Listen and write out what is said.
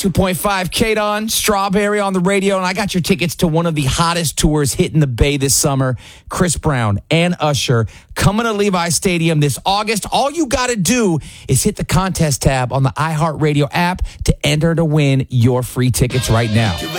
2.5 K-Don, Strawberry on the radio, and I got your tickets to one of the hottest tours hitting the Bay this summer. Chris Brown and Usher coming to Levi Stadium this August. All you got to do is hit the contest tab on the iHeartRadio app to enter to win your free tickets right now.